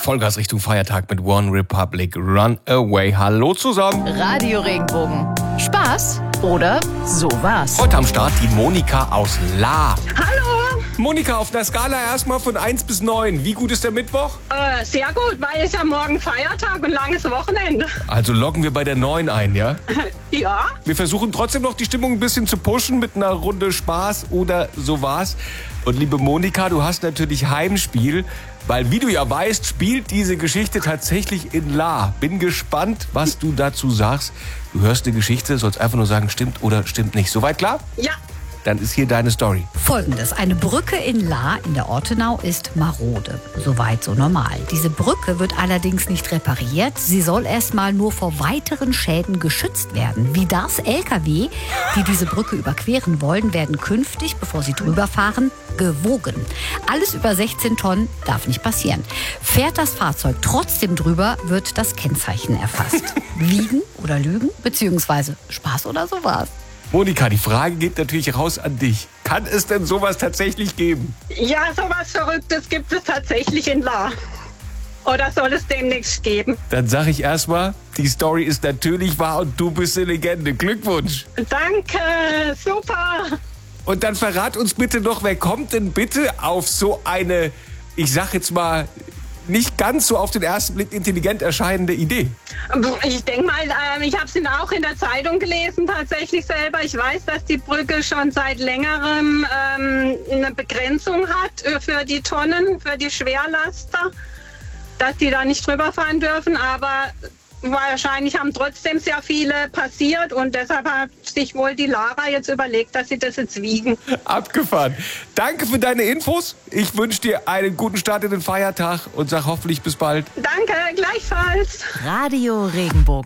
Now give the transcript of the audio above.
Vollgas Richtung Feiertag mit One Republic Runaway. Hallo zusammen. Radio Regenbogen. Spaß oder sowas? Heute am Start die Monika aus La. Hallo! Monika, auf einer Skala erstmal von 1 bis 9. Wie gut ist der Mittwoch? Sehr gut, weil es ja morgen Feiertag und langes Wochenende. Also loggen wir bei der 9 ein, ja? Ja, Wir versuchen trotzdem noch die Stimmung ein bisschen zu pushen mit einer Runde Spaß oder sowas. Und liebe Monika, du hast natürlich Heimspiel, weil wie du ja weißt, spielt diese Geschichte tatsächlich in La. Bin gespannt, was du dazu sagst. Du hörst die Geschichte, sollst einfach nur sagen, stimmt oder stimmt nicht. Soweit klar? ja. Dann ist hier deine Story. Folgendes: Eine Brücke in La in der Ortenau ist marode. Soweit so normal. Diese Brücke wird allerdings nicht repariert. Sie soll erstmal nur vor weiteren Schäden geschützt werden. Wie das LKW, die diese Brücke überqueren wollen, werden künftig, bevor sie drüber fahren, gewogen. Alles über 16 Tonnen darf nicht passieren. Fährt das Fahrzeug trotzdem drüber, wird das Kennzeichen erfasst. Wiegen oder lügen? Beziehungsweise Spaß oder sowas? Monika, die Frage geht natürlich raus an dich. Kann es denn sowas tatsächlich geben? Ja, sowas Verrücktes gibt es tatsächlich in La. Oder soll es demnächst geben? Dann sage ich erstmal, die Story ist natürlich wahr und du bist eine Legende. Glückwunsch. Danke, super. Und dann verrat uns bitte noch, wer kommt denn bitte auf so eine, ich sag jetzt mal, nicht ganz so auf den ersten Blick intelligent erscheinende Idee? Ich denke mal, ich habe es auch in der Zeitung gelesen, tatsächlich selber. Ich weiß, dass die Brücke schon seit längerem eine Begrenzung hat für die Tonnen, für die Schwerlaster, dass die da nicht drüber fahren dürfen. Aber wahrscheinlich haben trotzdem sehr viele passiert und deshalb hat sich wohl die Lara jetzt überlegt, dass sie das jetzt wiegen. Abgefahren. Danke für deine Infos. Ich wünsche dir einen guten Start in den Feiertag und sag hoffentlich bis bald. Danke, gleichfalls. Radio Regenbogen.